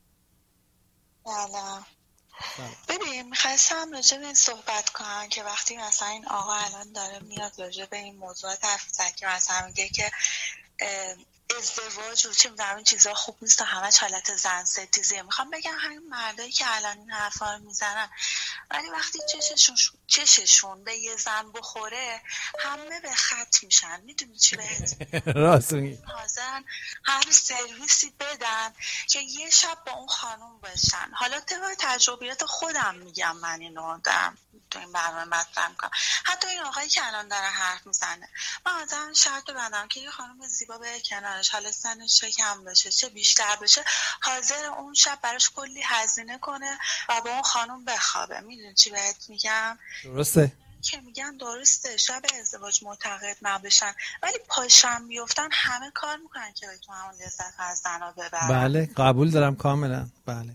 سلام. ببین میخواستم راجع به این صحبت کنم که وقتی مثلا این آقا الان داره میاد راجع به این موضوعات حرف میزنه که مثلا میگه که ازدواج و چه می‌دونم این چیزا خوب نیست و همه حالت زن ستیزیه. میخوام بگم همین مردایی که الان این حرفا رو میزنن ولی وقتی چششون چششون به یه زن بخوره همه به خط میشن. میدونی چی بهت راست میگی. حاضرن هر سرویسی بدن که یه شب با اون خانوم باشن. حالا طبق تجربیات خودم میگم، من اینو دارم تو این برنامه مطرح میکنم. حتی این آقایی که الان داره حرف میزنه، من آدم شرط ببندم که یه خانم زیبا به کنارش، حالا سنش چه کم بشه چه بیشتر بشه، حاضر اون شب براش کلی هزینه کنه و با اون خانم بخوابه. میدونی چی بهت میگم؟ درسته که میگن درسته شب ازدواج معتقد نباشن ولی پاشم بیفتن همه کار میکنن که تو همون لذت از زنا ببرن. بله قبول دارم کاملا. بله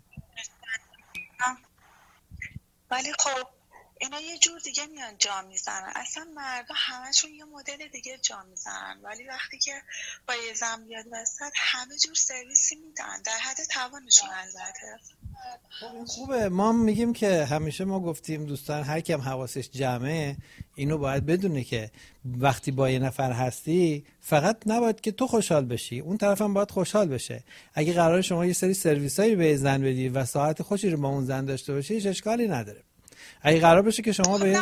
ولی خب اینا یه جور دیگه میان جا میزنن. اصلا مردا همشون یه مدل دیگه جا میزنن ولی وقتی که با یه زن بیاد وسط همه جور سرویسی میدن در حد توانشون. البته خوبه. ما میگیم که همیشه ما گفتیم دوستان هر کیم حواسش جمعه اینو باید بدونه که وقتی با یه نفر هستی فقط نباید که تو خوشحال بشی، اون طرف هم باید خوشحال بشه. اگه قرار شما یه سری سرویسایی به زن بدی و ساعت خوشی رو با اون زن داشته باشی هیچ اشکالی نداره. اگه قرار بشه که شما به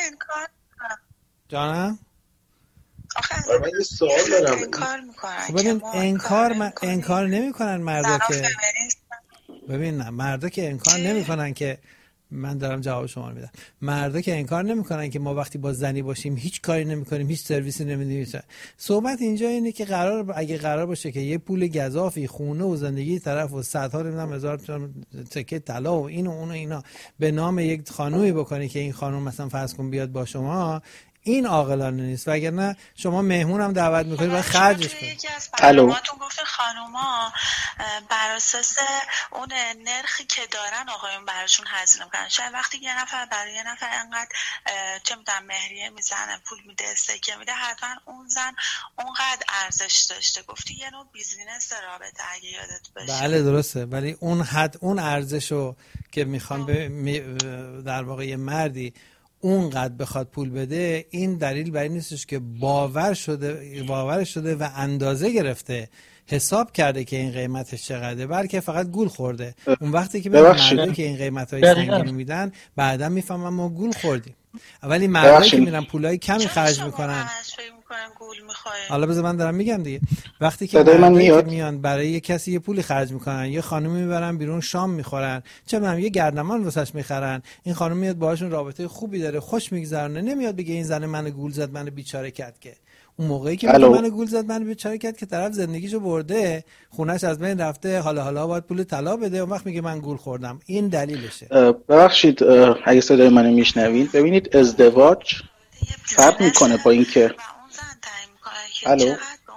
جانم آخه من یه سوال دارم. انکار میکنن. ببین انکار من انکار نمیکنن مردا که ببین نه مردا که انکار نمیکنن که من دارم جواب شما رو میدم. مردا که انکار نمیکنن که ما وقتی با زنی باشیم هیچ کاری نمیکنیم، هیچ سرویسی نمیدیم. صحبت اینجا اینه که قرار اگه قرار باشه که یه پول گزافی خونه و زندگی طرف و صدها نمیدونم هزار تکه طلا و این و اون و اینا به نام یک خانومی بکنی که این خانم مثلا فرض کن بیاد با شما، این عاقلانه نیست. وگرنه شما مهمون هم دعوت میکنید و خرجش کنید. یکی از برنامه‌هاتون گفت خانوما بر اساس اون نرخی که دارن آقایون براشون هزینه میکنن. شاید وقتی یه نفر برای یه نفر انقدر چه میدونم مهریه میزنه، پول میده، سکه میده، حتما اون زن اونقدر ارزش داشته. گفتی یه نوع بیزینس رابطه اگه یادت باشه. بله درسته، ولی اون حد اون ارزشو که میخوام در واقع یه مردی اونقدر بخواد پول بده، این دلیل بر این نیستش که باور شده باور شده و اندازه گرفته حساب کرده که این قیمتش چقدره، بلکه فقط گول خورده. اون وقتی که مردایی که این قیمت‌های سنگین میدن بعدا میفهمن ما گول خوردیم. اولی مردایی که میرن پولای کمی خرج میکنن. حالا بذار من دارم میگم دیگه. وقتی که مردایی که میان برای یه کسی یه پولی خرج میکنن، یه خانومی میبرن بیرون شام میخورن، چه میدونم یه گردنمان واسش میخرن، این خانم میاد باهاشون رابطه خوبی داره، خوش میگذرونه، نمیاد بگه این زن منو گول زد، منو بیچاره کرد. که اون موقعی که منو گول زد، منو بیچاره کرد، که طرف زندگیشو برده، خونش از بین رفته، حالا حالا باید پول طلا بده، اون وقت میگه من گول خوردم. این دلیلشه. ببخشید اگه صدای منو میشنوید، ببینید ازدواج فرق میکنه با این که الو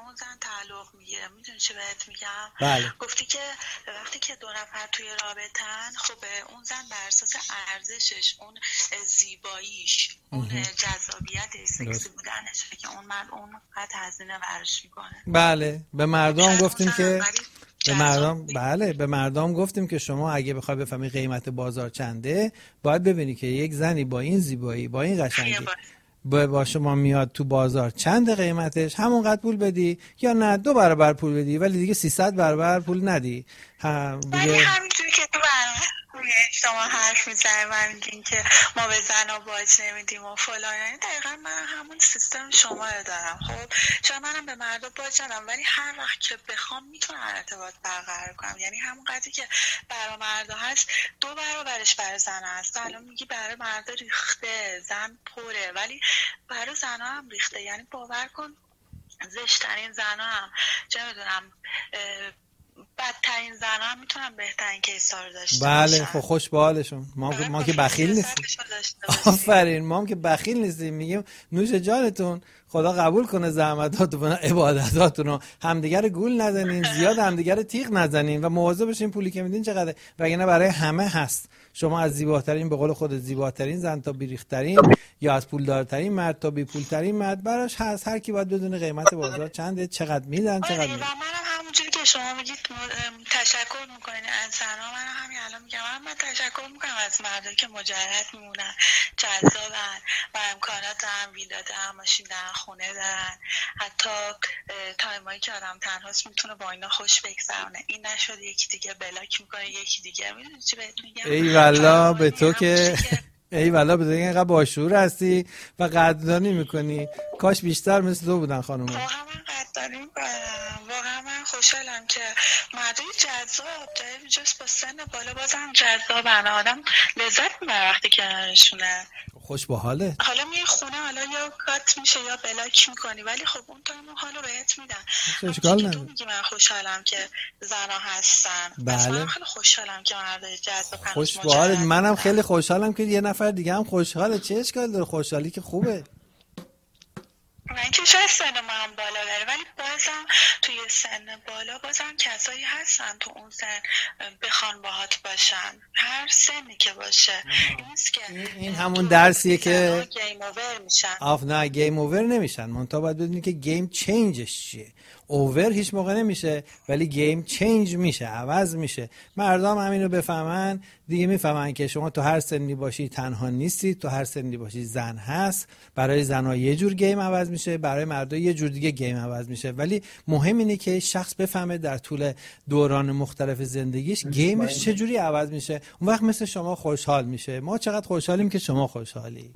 چه بهت میگم؟ بله. گفتی که وقتی که دو نفر توی رابطن، خب اون زن بر اساس ارزشش، اون زیباییش، اون جذابیت سکسی بودنش که اون مرد اون قد هزینه براش میکنه. بله به مردم گفتیم که به مردم بله به مردم گفتیم که شما اگه بخوای بفهمی قیمت بازار چنده، باید ببینی که یک زنی با این زیبایی، با این قشنگی با شما میاد تو بازار چند قیمتش، همونقدر پول بدی یا نه دو برابر پول بدی ولی دیگه سیصد برابر پول ندی. هم دیگه همینجوری که تو برنامه شما حرف میزنی من میگین که ما به زنا باج نمیدیم و فلان، یعنی دقیقا من همون سیستم شما رو دارم. خب شاید منم به مردا باج ندم ولی هر وقت که بخوام میتونم ارتباط برقرار کنم. یعنی همون قضیه که برای مردا هست دو برابرش برای زن هست. الان میگی برای مردا ریخته، زن پره، ولی برای زنا هم ریخته. یعنی باور کن زشترین زنا هم چه میدونم بدترین زن‌ها هم میتونن بهترین کیسا رو داشته بله باشن. خب خوش به حالشون. ما ما که بخیل نیستیم. آفرین، ما هم که بخیل نیستیم، میگیم نوش جانتون، خدا قبول کنه زحمتاتون و عبادتاتون رو، همدیگر گول نزنین، زیاد همدیگر تیغ نزنین و مواظب باشین پولی که میدین چقدر، وگرنه برای همه هست. شما از زیباترین، به قول خود زیباترین زن تا بیریخترین، یا از پولدارترین مرد تا بی پولترین مرد براش هست. هر کی باید بدونه قیمت بازار چنده، چقدر میدن، چقدر میدن. همونجوری که شما میگید تشکر میکنین از زنها، من همین الان میگم من تشکر میکنم از مردایی که مجرد میمونن، جذابن و امکانات دارن، ویلا دارن، ماشین دارن، خونه دارن، حتی تایمایی که آدم تنهاست میتونه با اینا خوش بگذرونه. این نشد یکی دیگه بلاک میکنه یکی دیگه، میدونی چی بهت میگم؟ ای والله به تو که ای والا به اینقدر باشعور هستی و قدردانی میکنی. کاش بیشتر مثل تو بودن خانم. واقعا من قدردانی میکنم، واقعا من خوشحالم که مردای جذاب جای جست با سن بالا بازم جذابن، آدم لذت میبره وقتی کنارشونه. خوش با حاله. حالا میای خونه، حالا یا کات میشه یا بلاک میکنی، ولی خب اون تایم حالو بهت میدن. اشکال نداره. تو میگی من خوشحالم که زنا هستن. بله. من خیلی خوشحالم که مردای جذاب هستن. خوش با حالت. منم خیلی خوشحالم که یه نفر دیگه هم خوشحاله. چه اشکال داره؟ خوشحالی که خوبه. من که شاید سن من بالا داره، ولی بازم توی سن بالا بازم کسایی هستن تو اون سن بخوان باهات باشن، هر سنی که باشه. نیست که این همون درسیه که گیم اوور میشن. آف نه گیم اوور نمیشن. منتها باید بدونی که گیم چینجش چیه. اوور هیچ موقع نمیشه، ولی گیم چینج میشه، عوض میشه. مردم همین رو بفهمن دیگه، میفهمن که شما تو هر سنی باشی تنها نیستی، تو هر سنی باشی زن هست. برای زنها یه جور گیم عوض میشه، برای مردها یه جور دیگه گیم عوض میشه، ولی مهم اینه که شخص بفهمه در طول دوران مختلف زندگیش گیمش چه جوری عوض میشه. اون وقت مثل شما خوشحال میشه. ما چقدر خوشحالیم که شما خوشحالی.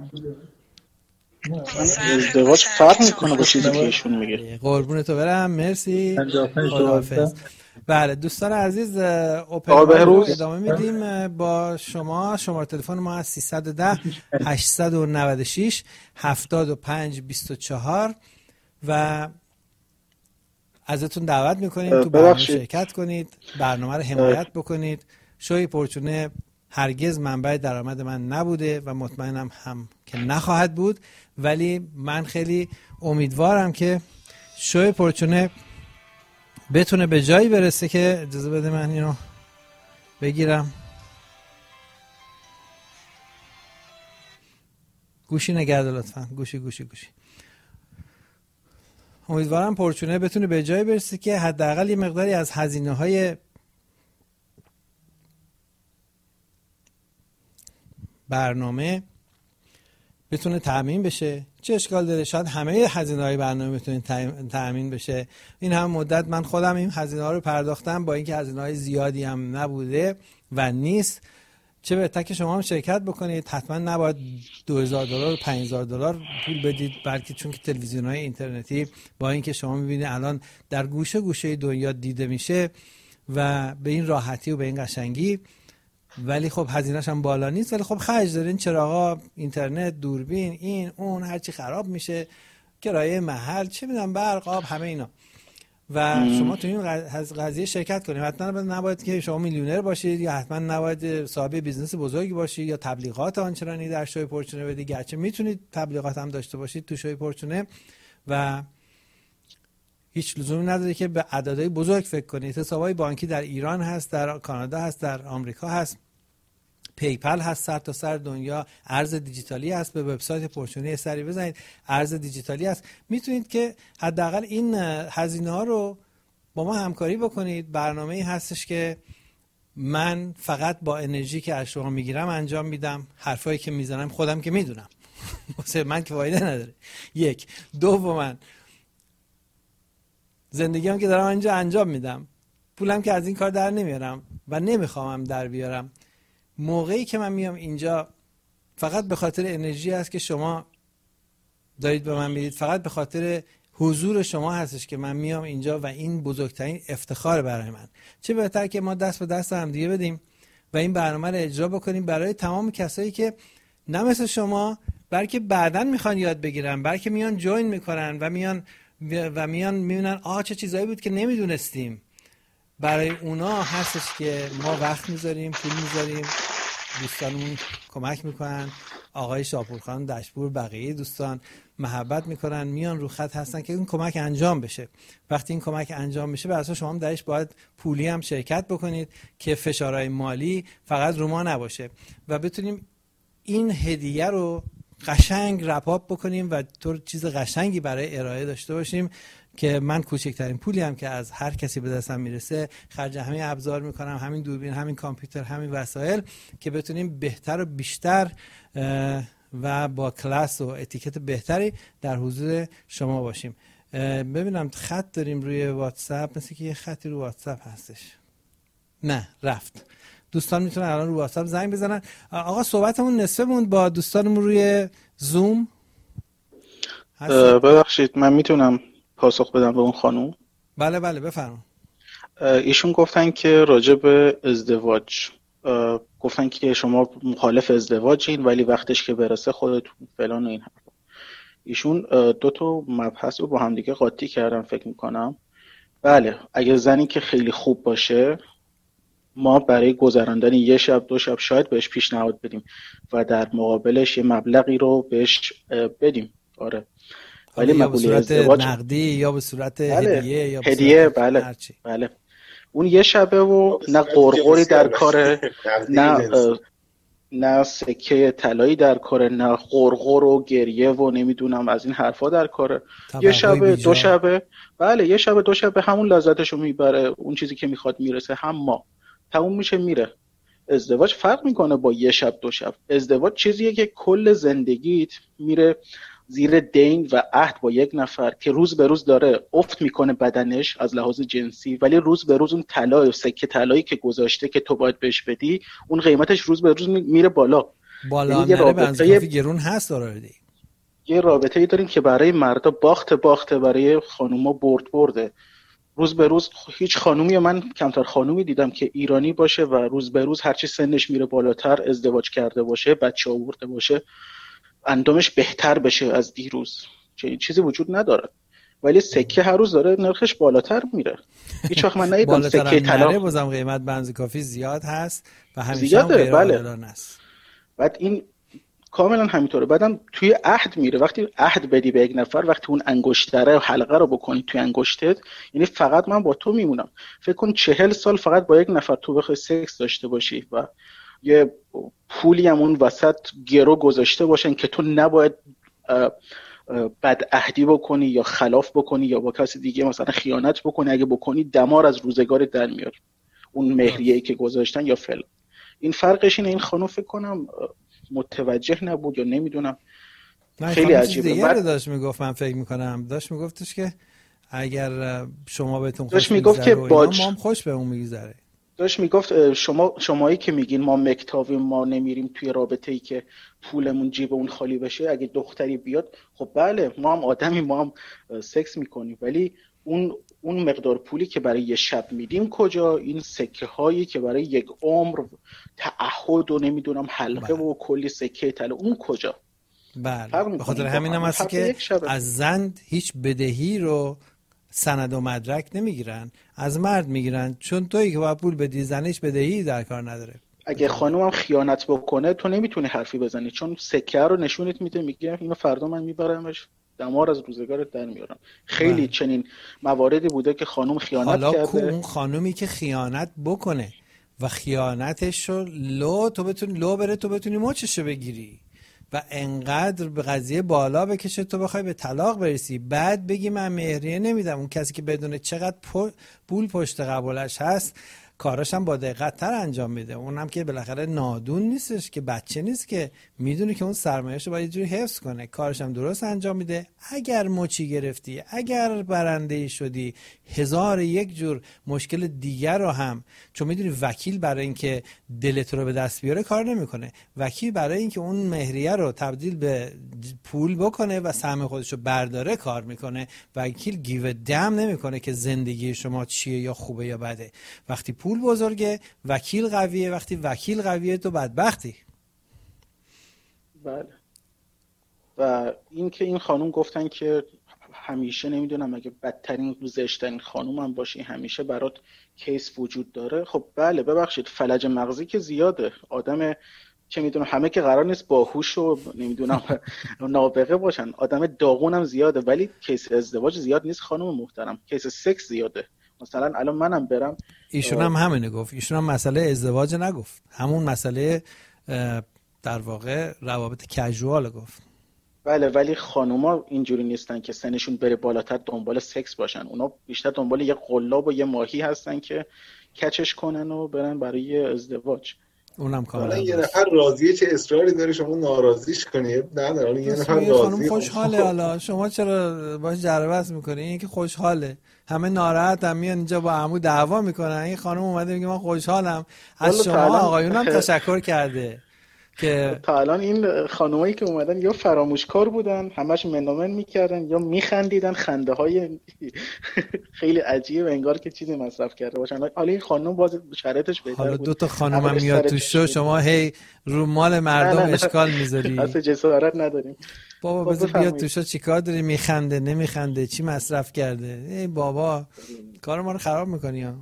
ازدواج فرق میکنه با چیزی که ایشون میگه. قربون تو برم، مرسی، خداحافظ. بله دوستان عزیز، اوپن رو ادامه میدیم با شما. شماره تلفن ما از سیصد و ده هشتصد و نود و شش هفتاد و پنج بیست و چهار و ازتون دعوت میکنیم تو برنامه شرکت کنید، برنامه رو حمایت بکنید. شوی پرچونه هرگز منبع درآمد من نبوده و مطمئنم هم که نخواهد بود، ولی من خیلی امیدوارم که شوی پرچونه بتونه به جایی برسه که اجازه بده من اینو بگیرم. گوشی نگرده لطفا، گوشی گوشی گوشی. امیدوارم پرچونه بتونه به جایی برسه که حداقل یه مقداری از هزینه‌های برنامه بتونه تامین بشه. چه اشکال داره؟ شاید همه هزینه‌های برنامه بتونه تامین بشه. این هم مدت من خودم این هزینه‌ها رو پرداختم، با اینکه هزینه‌های زیادی هم نبوده و نیست. چه بهتر که شما هم شرکت بکنید. حتما نباید دو هزار دلار و پنج هزار دلار پول بدید، بلکه چون که تلویزیون‌های اینترنتی با اینکه شما می‌بینید الان در گوشه گوشه دنیا دیده میشه و به این راحتی و به این قشنگی، ولی خب هزینه‌ش هم بالا نیست، ولی خب خرج دارین. چراغا، اینترنت، دوربین، این اون هرچی خراب میشه، کرایه محل، چه میدونم برق، آب، همه اینا. و شما تو این قضیه شرکت کنید. حتما نباید که شما میلیونر باشید یا حتما نباید صاحب بیزنس بزرگی باشید یا تبلیغات آنچنانی در شوی پرچونه بدید، گرچه میتونید تبلیغات هم داشته باشید تو شوی پرچونه و هیچ لزومی نداره که به عددهای بزرگ فکر کنید. حسابهای بانکی در ایران هست، در کانادا هست، در آمریکا هست، پیپل هست، سر تا سر دنیا ارز دیجیتالی هست. به وبسایت پرچونه سری بزنید، ارز دیجیتالی هست. میتونید که حداقل این هزینه ها رو با ما همکاری بکنید. برنامه‌ای هستش که من فقط با انرژی که از شما میگیرم انجام میدم. حرفایی که میزنم خودم که میدونم واسه من که فایده نداره. یک دوما زندگی هم که دارم اینجا انجام میدم، پولم که از این کار در نمیارم و نمیخوامم در بیارم. موقعی که من میام اینجا فقط به خاطر انرژی هست که شما دارید به من میدید، فقط به خاطر حضور شما هستش که من میام اینجا و این بزرگترین افتخار برای من. چه بهتر که ما دست به دست هم دیگه بدیم و این برنامه رو اجرا بکنیم برای تمام کسایی که نه مثل شما، بلکه بعداً میخوان یاد بگیرن، بلکه میان جوین میکنن و میان و میان میبینن آه چه چیزایی بود که نمیدونستیم. برای اونا هستش که ما وقت میذاریم، پول میذاریم، دوستانمون کمک میکنن، آقای شاپور خانم دشپور، بقیه دوستان محبت میکنن، میان رو خط هستن که این کمک انجام بشه. وقتی این کمک انجام میشه بر اساس شما هم درش باید پولی هم شرکت بکنید که فشارهای مالی فقط رو ما نباشه و بتونیم این هدیه رو قشنگ رپاپ بکنیم و طور چیز قشنگی برای ارائه داشته باشیم که من کوچکترین پولی هم که از هر کسی به دستم میرسه خرج همین ابزار میکنم، همین دوربین، همین کامپیوتر، همین وسایل، که بتونیم بهتر و بیشتر و با کلاس و اتیکت بهتری در حضور شما باشیم. ببینم خط داریم روی واتساپ، مثل که یه خطی رو واتساپ هستش. نه رفت. دوستان میتونن الان رو واتساپ زنگ بزنن. آقا صحبتمون نصفه موند با دوستانمون روی زوم. ببخشید من میتونم پاسخ بدم به اون خانم؟ بله بله بفرمایید. ایشون گفتن که راجع به ازدواج گفتن که شما مخالف ازدواجین ولی وقتش که برسه خودتون فلان و این حرفا. ایشون دو تا مبحث رو با هم دیگه قاطی کردن فکر میکنم. بله اگه زنی که خیلی خوب باشه ما برای گذراندن یه شب دو شب شاید بهش پیشنهاد بدیم و در مقابلش یه مبلغی رو بهش بدیم. آره ولی یا به صورت ازدواج نقدی یا به صورت بله. هدیه یا به هدیه صورت بله هرچی. بله اون یه شبه و نه قرقری در کاره نه نه سکه طلایی در کاره، نه قرقر و گریه و نمیدونم از این حرفا در کاره. یه شبه دو شبه بله یه شبه دو شبه همون لذتشو میبره، اون چیزی که میخواد میرسه، هم ما تموم میشه میره. ازدواج فرق میکنه با یه شب دو شب. ازدواج چیزیه که کل زندگیت میره زیر دین و عهد با یک نفر که روز به روز داره افت میکنه بدنش از لحاظ جنسی، ولی روز به روز اون طلا و سکه طلایی که گذاشته که تو باید بهش بدی اون قیمتش روز به روز میره بالا. بالا نره بنز کافی گرون هست آردی. یه رابطه‌ای داریم که برای مردا باخت باخته، برای خانوما برد برده. روز به روز هیچ خانومی، من کمتر خانومی دیدم که ایرانی باشه و روز به روز هرچی سنش میره بالاتر ازدواج کرده باشه، بچه آورده باشه، اندامش بهتر بشه از دیروز. چه چیزی وجود نداره. ولی سکه هر روز داره نرخش بالاتر میره. هیچ وقت من ندیدم سکه طلا بازم قیمت بنز کافی زیاد هست و همیشه هم غیر عادلانه بله. است. بعد این کاملا همینطوره. بعدم توی عهد میره. وقتی عهد بدی به یک نفر، وقتی اون انگشتره و حلقه رو بکنی توی انگشتت، یعنی فقط من با تو میمونم. فکر کن چهل سال فقط با یک نفر تو بخوای سکس داشته باشی و یه پولی هم اون وسط گرو گذاشته باشن که تو نباید بد عهدی بکنی یا خلاف بکنی یا با کسی دیگه مثلا خیانت بکنی. اگه بکنی دمار از روزگار در میاد اون مهریه‌ای که گذاشتن یا فلان. این فرقش اینه. این خانم فکر کنم متوجه نبود یا نمیدونم، خیلی عجیبه. بعد داشت میگفت، من فکر میکنم داشت میگفتش که اگر شما بهتون خوش میگفت که باج... ما هم خوش به اون میگذره. داشت میگفت شما شمایی که میگین ما مکتاویم، ما نمیریم توی رابطه‌ای که پولمون جیب اون خالی بشه، اگه دختری بیاد خب بله ما هم آدمی، ما هم سکس میکنیم، ولی اون اون مقدار پولی که برای یه شب میدیم کجا؟ این سکه هایی که برای یک عمر تعهد و نمیدونم حلقه بله. و کلی سکه طلا اون کجا؟ بله به خاطر همین هم هست که از زن هیچ بدهی رو سند و مدرک نمیگیرن، از مرد میگیرن، چون تویی که باید پول بدی زنش بدهی در کار نداره. اگه خانومم خیانت بکنه تو نمیتونی حرفی بزنی، چون سکه رو نشونت میده، میگه اینو فردا من میبرمش دمار از روزگارت در میارم. خیلی بله. چنین مواردی بوده که خانوم خیانت حالا کرده. حالا اون خانومی که خیانت بکنه و خیانتش رو لو تو بتونی لو بره تو بتونی مچشو بگیری و انقدر به قضیه بالا بکشه تو بخوای به طلاق برسی، بعد بگی من مهریه نمیدم. اون کسی که بدونه چقدر پول پشت قبولش هست کاراش هم با دقت تر انجام میده. اونم که بالاخره نادون نیستش، که بچه نیست، که میدونه که اون سرمایه‌اشو باید یه جوری حفظ کنه، کارش هم درست انجام میده. اگر مچی گرفتی، اگر برنده شدی، هزار یک جور مشکل دیگر رو هم، چون میدونی وکیل برای اینکه دلت رو به دست بیاره کار نمیکنه، وکیل برای اینکه اون مهریه رو تبدیل به پول بکنه و سهم خودش رو برداره کار میکنه. وکیل گیو دم نمیکنه که زندگی شما چیه یا خوبه یا بده. وقتی پول بزرگه وکیل قویه، وقتی وکیل قویه تو بدبختی. بله. و این که این خانوم گفتن که همیشه نمیدونم اگه بدترین زشترین خانوم هم باشی همیشه برات کیس وجود داره. خب بله ببخشید فلج مغزی که زیاده، آدم چه میدونم همه که قرار نیست باهوش و نمیدونم نابغه باشن، آدم داغون هم زیاده، ولی کیس ازدواج زیاد نیست خانم محترم، کیس سکس زیاده. مثلا الان منم برم، ایشون هم همینه گفت، ایشون هم مسئله ازدواج نگفت، همون مسئله در واقع روابط کژوال گفت. بله ولی خانوما اینجوری نیستن که سنشون بره بالاتر دنبال سکس باشن، اونا بیشتر دنبال یه قلاب و یه ماهی هستن که کچش کنن و برن برای ازدواج. اونم کاملا یه نفر راضیه چه اصراری داره شما ناراضیش کنی؟ نه نه یه نفر راضیه. خوشحاله، حالا شما چرا باش جربس میکنی؟ این که خوشحاله، همه ناراحت هم میان اینجا با عمو دعوا میکنن، این خانم اومده میگه من خوشحالم. از شما آقایون هم تشکر کرده که تا الان این خانمایی که اومدن یا فراموشکار بودن همش منومن میکردن یا میخندیدن خنده های خیلی عجیب انگار که چیزی مصرف کرده باشن. حالا این خانم باز شرایطش بهتر بود. حالا دو تا خانم هم میاد تو شو، شما هی رو مال مردم نه نه اشکال میذاری. اصلا جسارت نداریم بابا. بذار بیاد تو شو چیکار داری؟ میخنده نمیخنده چی مصرف کرده؟ ای بابا کار ما رو خراب میکنی ها.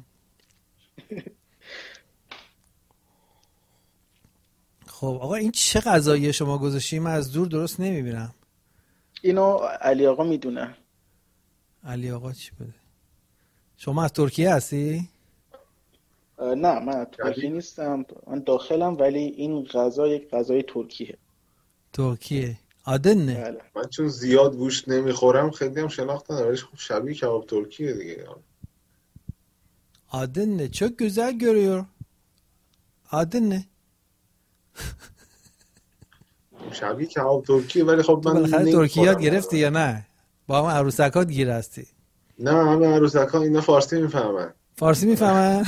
خب آقا این چه غذایی شما گذاشتیم؟ من از دور درست نمیبینم. اینو علی آقا میدونه. علی آقا چی بده؟ شما از ترکیه هستی؟ نه من ترکیه نیستم، من داخلم، ولی این غذا یک غذای ترکیه. ترکیه آدنه. بله. من چون زیاد گوشت نمیخورم خیلی هم شناختن ولی خب شبیه کباب ترکیه دیگه. آدنه çok güzel görüyor. آدنه شبیه کباب ترکیه ولی خب من بالاخره ترکیه یاد گرفتی یا نه؟ با هم عروسکات گیر هستی؟ نه همه عروسکا اینا فارسی میفهمن. فارسی میفهمن؟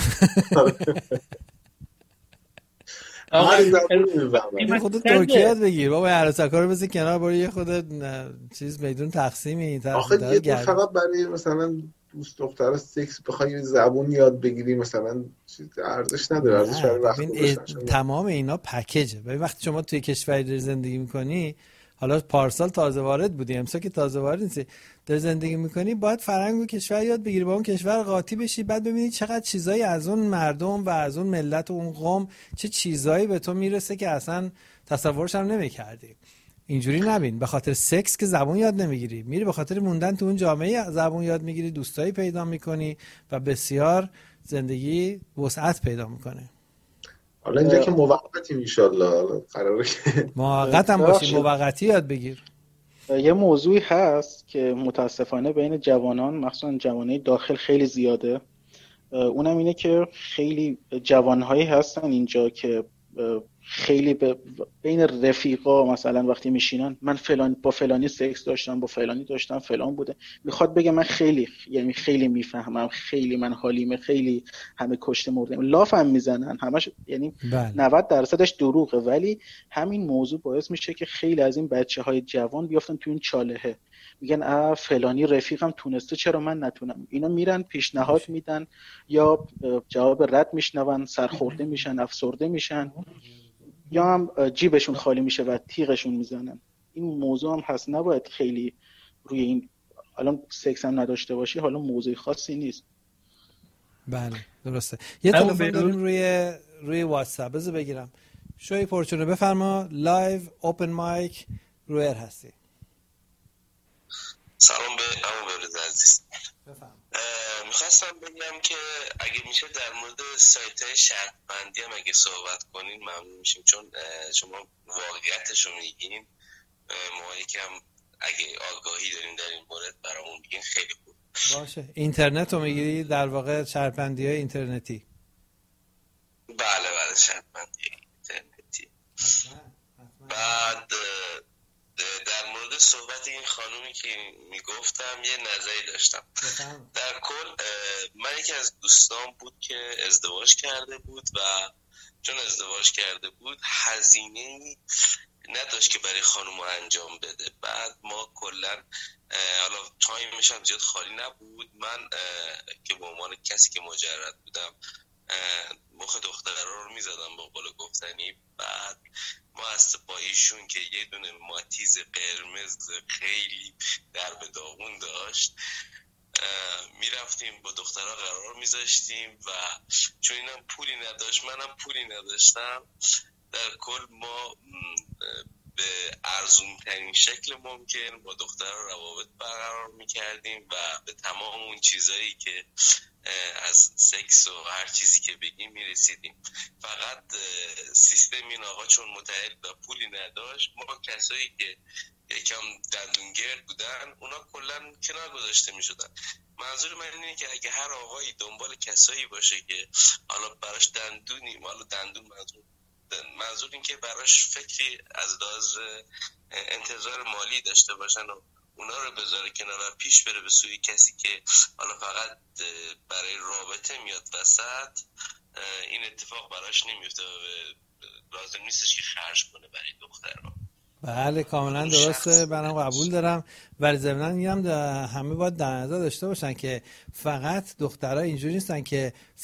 آقا خودت ترکیه یاد بگیر بابا، عروسکا رو بذار کنار، برو یه خود چیز میدون تقسیمی آخه یه دو فقط برای مثلا دوست دختر سکس بخوای زبون یاد بگیری مثلا ارزش نداره، ارزش برای وقت گذاشتن. تمام اینا پکیجه. ببین وقتی شما توی کشوری داری زندگی میکنی، حالا پارسال تازه وارد بودی، امسال که تازه وارد نیستی، داری زندگی میکنی، باید فرهنگ و کشور یاد بگیری، با اون کشور قاطی بشی، بعد ببینی چقدر چیزایی از اون مردم و از اون ملت و اون قوم چه چیزایی به تو میرسه که اصلا تصورش هم نمیکردی. اینجوری نبین به خاطر سکس که زبون یاد نمیگیری، میری به خاطر موندن تو اون جامعه زبون یاد میگیری، دوستایی پیدا میکنی و بسیار زندگی وسعت پیدا میکنه. حالا اینجا که موقتیم ان شاء الله قراره که موقت هم باشی، موقتی یاد بگیر. یه موضوعی هست که متاسفانه بین جوانان مخصوصا جوانای داخل خیلی زیاده، اونم اینه که خیلی جوانهایی هستن اینجا که خیلی ب... بین رفیقا مثلا وقتی میشینن من فلان با فلانی سکس داشتم، با فلانی داشتم، فلان بوده، میخواد بگه من خیلی یعنی خیلی میفهمم، خیلی من حالیمه، خیلی همه کشته مردم، لاف هم میزنن همش، یعنی بله. نود درصدش دروغه، ولی همین موضوع باعث میشه که خیلی از این بچه‌های جوان بیافتن تو این چالهه، میگن اه فلانی رفیقم تونسته چرا من نتونم. اینا میرن پیشنهاد میدن یا جواب رد میشنون، سرخورده میشن، افسرده میشن، یا هم جیبشون خالی میشه و تیغشون میزنن. این موضوع هم هست، نباید خیلی روی این الان سکس هم نداشته باشی، حالا موضوع خاصی نیست. بله درسته. یه تلفن داریم روی روی واتساپ، بذار بگیرم. شوی پرچونه بفرما، لایو اوپن مایک روی ایر هستی. سلام به عمو بروز عزیز. میخواستم بگم که اگه میشه در مورد سایت های شرطبندی هم اگه صحبت کنین ممنون میشیم، چون شما واقعیتش رو میگین، ما یکم اگه آگاهی دارین در این مورد برامون بگین خیلی خوب باشه. اینترنت رو میگیری در واقع شرطبندی های اینترنتی؟ بله بله شرطبندی اینترنتی. بعد در مورد صحبت این خانومی که میگفتم یه نظری داشتم. در کل من یکی از دوستان بود که ازدواج کرده بود و چون ازدواج کرده بود هزینه نداشت که برای خانوم انجام بده. بعد ما کلا حالا تایمش هم زیاد خالی نبود، من که به عنوان کسی که مجرد بودم مخ دخترها رو میزدم با قول گفتنی. بعد ما از با ایشون که یه دونه ماتیز قرمز خیلی در به داغون داشت میرفتیم با دخترها قرار میذاشتیم و چون اینم پولی نداشت منم پولی نداشتم، در کل ما به ارزون ترین شکل ممکن با دخترها روابط برقرار میکردیم و به تمام اون چیزایی که از سکس و هر چیزی که بگیم میرسیدیم. فقط سیستم این آقا چون متعهد و پولی نداشت، ما کسایی که یکم دندونگرد بودن اونا کلا کنار گذاشته میشدن. منظور من اینه که اگه هر آقایی دنبال کسایی باشه که حالا براش دندونی، حالا دندون منظور منظور این که براش فکری از لحاظ انتظار مالی داشته باشن و اونا رو بذاره کنار و پیش بره به سوی کسی که حالا فقط برای رابطه میاد وسط، این اتفاق براش نمیفته و لازم نیستش که خرج کنه برای دخترها. بله کاملا درسته، منم قبول دارم، ولی ضمناً اینم همه باید در نظر داشته باشن که فقط دخترها اینجوری نیستن که